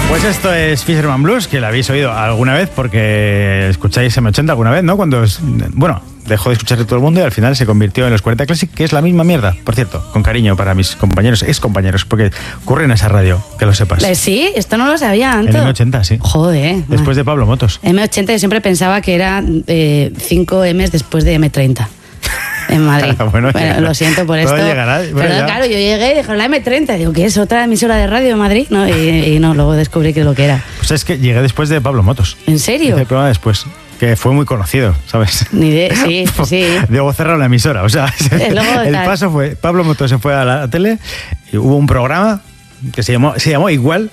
Pues esto es Fisherman Blues, que la habéis oído alguna vez porque escucháis M80 alguna vez, ¿no? Cuando dejó de escuchar de todo el mundo y al final se convirtió en los 40 Classic, que es la misma mierda, por cierto, con cariño para mis compañeros, excompañeros, porque ocurre en esa radio, que lo sepas. Sí, esto no lo sabía antes. En M80, sí. Joder. Después de Pablo Motos. M80 yo siempre pensaba que era 5 M's después de M30. En Madrid. Bueno, lo siento por esto. Llegará, pero claro, yo llegué y dije, la M30, digo, ¿qué es? ¿Otra emisora de radio de Madrid? No, y no, luego descubrí que lo que era. Pues es que llegué después de Pablo Motos. ¿En serio? Hice el programa después, que fue muy conocido, ¿sabes? Ni idea, sí. Luego cerraron la emisora, o sea, el paso fue, Pablo Motos se fue a la tele y hubo un programa que se llamó igual,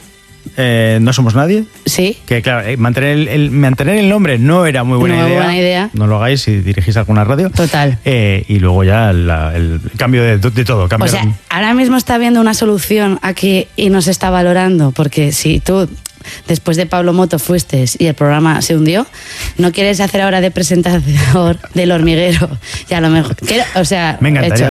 No Somos Nadie. Sí. Que claro, mantener el nombre no era muy buena idea. No lo hagáis si dirigís alguna radio. Total. Y luego ya el cambio de todo. O sea, ahora mismo está habiendo una solución aquí y no se está valorando, porque si tú después de Pablo Moto fuiste y el programa se hundió, ¿no quieres hacer ahora de presentador del Hormiguero? Y a lo mejor, me encantaría,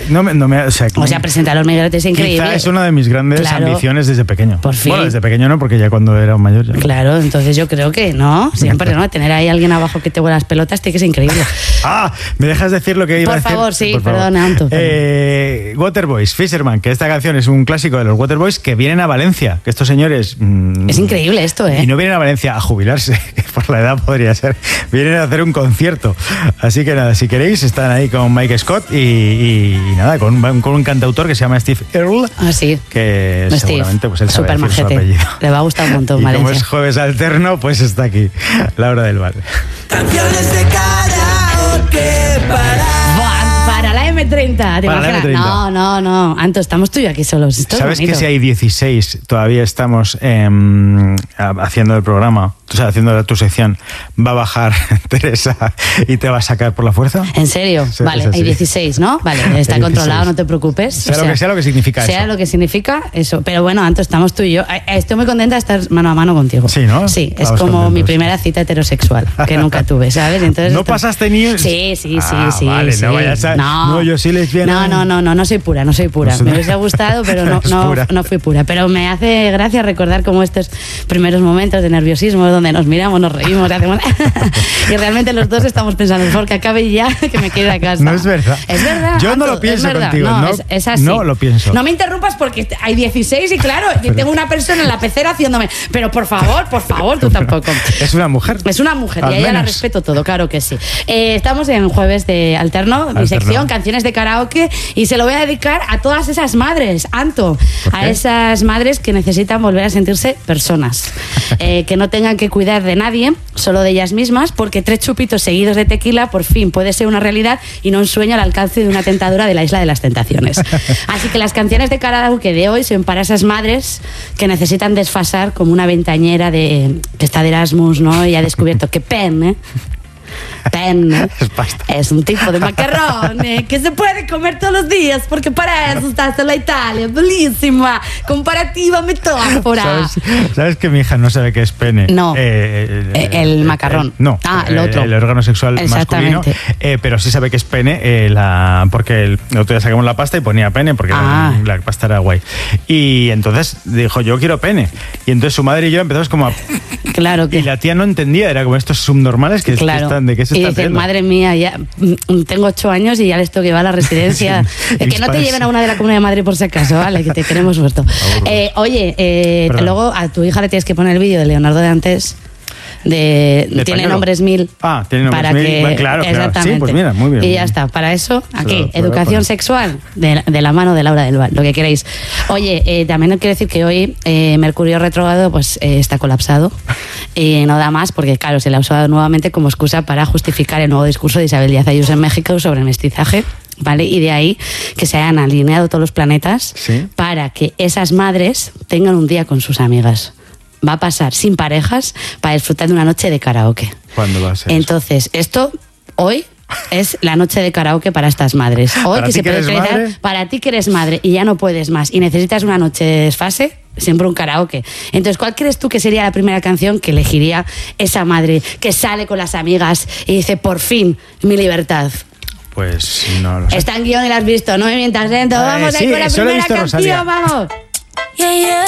joder, presentar el Hormiguero te es increíble. Quizá es una de mis grandes ambiciones desde pequeño. Por fin. Bueno, desde pequeño no, porque ya cuando era un mayor ya. Claro, entonces yo creo que no, siempre no, tener ahí alguien abajo que te huela las pelotas tiene que ser increíble. ¿Me dejas decir lo que iba a decir? Por favor, sí, perdona, Anto. Waterboys, Fisherman, que esta canción es un clásico de los Waterboys que vienen a Valencia, que estos señores... Es increíble esto, ¿eh? Y no vienen a Valencia a jubilarse, que por la edad podría ser. Vienen a hacer un concierto. Así que nada, si queréis, están ahí con Mike Scott y nada, con un cantautor que se llama Steve Earle. Ah, sí. Que Steve, seguramente pues él sabe super decir majete. su apellido. Le va a gustar un montón, y Valencia. como es jueves alterno, pues está aquí, Laura del Val. Canciones de karaoke para la M30, ¿te para imaginas? La M30. No, Anto, estamos tú y yo aquí solos. Esto ¿Sabes es que si hay 16 todavía estamos haciendo el programa, o sea, haciendo tu sección, va a bajar Teresa y te va a sacar por la fuerza? ¿En serio? Sí, vale, hay 16, ¿no? Vale, está controlado, no te preocupes. Sea lo que significa eso. Sea lo que significa eso. Pero bueno, Anto, estamos tú y yo. Estoy muy contenta de estar mano a mano contigo. Sí, ¿no? Sí, Estamos es como contentos. Mi primera cita heterosexual, que nunca tuve, ¿sabes? Entonces, ¿No pasaste ni...? Sí. Vale, sí. no vayas a... No, yo sí lesbiana. No soy pura. Me hubiese gustado, pero no fui pura. Pero me hace gracia recordar como estos primeros momentos de nerviosismo donde nos miramos, nos reímos, hacemos... y realmente los dos estamos pensando, porque acabe ya, que me quiero ir a casa. No es verdad. Es verdad. Yo no Anto, lo pienso es verdad. contigo. No, es así. No lo pienso. No me interrumpas porque hay 16 y claro, yo tengo una persona en la pecera haciéndome... Pero por favor, tú tampoco. Es una mujer. Es una mujer Al y a ella la menos. respeto todo, claro que sí. Estamos en Jueves de Alterno, mi sección, canciones de karaoke, y se lo voy a dedicar a todas esas madres, Anto, a esas madres que necesitan volver a sentirse personas, que no tengan que cuidar de nadie, solo de ellas mismas, porque 3 chupitos seguidos de tequila por fin puede ser una realidad y no un sueño al alcance de una tentadora de la Isla de las Tentaciones. Así que las canciones de karaoke de hoy son para esas madres que necesitan desfasar como una ventañera que está de Erasmus, ¿no? Y ha descubierto que penne es un tipo de macarrón que se puede comer todos los días, porque para eso está hasta la Italia. Bellísima comparativa metáfora. ¿Sabes que mi hija no sabe qué es pene? No. El macarrón. No. El otro. El órgano sexual masculino. Pero sí sabe que es pene, porque el otro día sacamos la pasta y ponía pene, porque la pasta era guay. Y entonces dijo, yo quiero pene. Y entonces su madre y yo empezamos como a... Claro que... Y la tía no entendía, era como estos subnormales que están, ¿de qué se están riendo? Madre mía, ya tengo 8 años y ya les tengo que llevar a la residencia. Que no te lleven a una de la Comunidad de Madrid por si acaso, ¿vale? Que te queremos muerto. Luego a tu hija le tienes que poner el vídeo de Leonardo de antes. Tiene nombres 1000. Tiene nombres para 1000. Que, bueno, claro. Exactamente. Sí, pues mira, muy bien. Y ya está. Para eso, aquí, lo educación sexual de la mano de Laura del Val, lo que queréis. Oye, también quiero decir que hoy Mercurio retrógrado pues está colapsado y no da más porque, claro, se le ha usado nuevamente como excusa para justificar el nuevo discurso de Isabel Díaz Ayuso en México sobre el mestizaje. ¿Vale? Y de ahí que se hayan alineado todos los planetas para que esas madres tengan un día con sus amigas. Va a pasar sin parejas para disfrutar de una noche de karaoke. ¿Cuándo va a ser? Entonces, esto hoy es la noche de karaoke para estas madres. Hoy que se puede utilizar para ti que eres madre y ya no puedes más y necesitas una noche de desfase, siempre un karaoke. Entonces, ¿cuál crees tú que sería la primera canción que elegiría esa madre que sale con las amigas y dice, por fin, mi libertad? Pues no lo sé. Está en guión y la has visto, no me mientas lento. Vamos a ir con la primera canción, vamos. Yeah, yeah.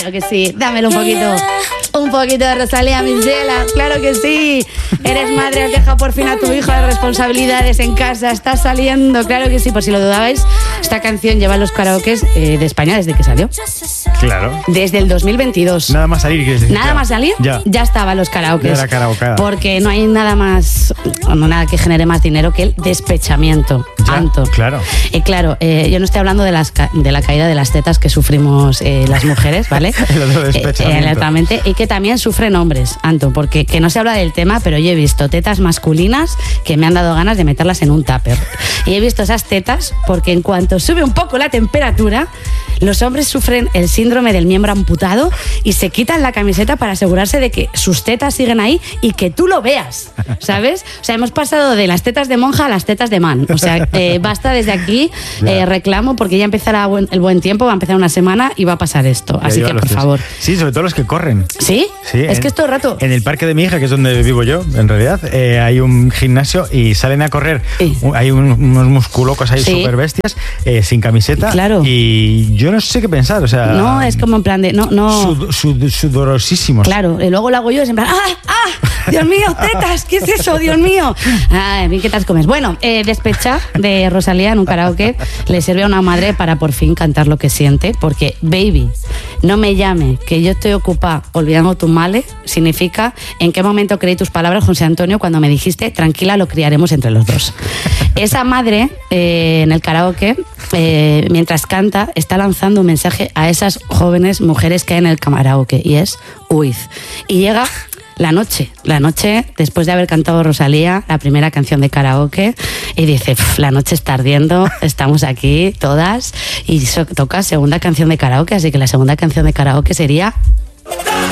Claro que sí, dámelo un poquito. Un poquito de Rosalía, Michela, claro que sí. Eres madre, has dejado por fin a tu hijo las responsabilidades en casa, estás saliendo, claro que sí. Por si lo dudabais, esta canción lleva los karaokes de España desde que salió. Claro. Desde el 2022. Nada más salir. Nada más salir, ya estaba los karaokes. Ya era karaokeada. Porque no hay nada más, nada que genere más dinero que el despechamiento. Anto. Claro. Claro, yo no estoy hablando de la caída de las tetas que sufrimos las mujeres, ¿vale? El otro despechamiento. Exactamente. Y que también sufren hombres, Anto, porque que no se habla del tema, pero yo he visto tetas masculinas que me han dado ganas de meterlas en un tupper. Y he visto esas tetas porque en cuanto sube un poco la temperatura, los hombres sufren el síndrome del miembro amputado y se quitan la camiseta para asegurarse de que sus tetas siguen ahí y que tú lo veas, ¿sabes? O sea, hemos pasado de las tetas de monja a las tetas de man. O sea, basta desde aquí, reclamo, porque ya empezará el buen tiempo, va a empezar una semana y va a pasar esto. Así que, por favor. Sí, sobre todo los que corren. ¿Sí? Es que es todo el rato. En el parque de mi hija, que es donde vivo yo, en realidad, hay un gimnasio y salen a correr. Sí. Hay unos musculocos ahí súper bestias, sin camiseta. Claro. Y yo no sé qué pensar, o sea... No, es como en plan de... No. Sudorosísimos. Claro, y luego lo hago yo, es en plan... ¡Ah! ¡Dios mío, tetas! ¿Qué es eso, Dios mío? Ay, bien, ¿qué tal comes? Bueno, Despecha, de Rosalía, en un karaoke, le sirve a una madre para por fin cantar lo que siente, porque, baby, no me llame, que yo estoy ocupada olvidando tus males, significa en qué momento creí tus palabras, José Antonio, cuando me dijiste, tranquila, lo criaremos entre los dos. Esa madre, en el karaoke, mientras canta, está lanzando un mensaje a esas jóvenes mujeres que hay en el karaoke, y es, huid. Y llega... La noche, después de haber cantado Rosalía, la primera canción de karaoke, y dice, la noche está ardiendo, estamos aquí todas, y toca segunda canción de karaoke, así que la segunda canción de karaoke sería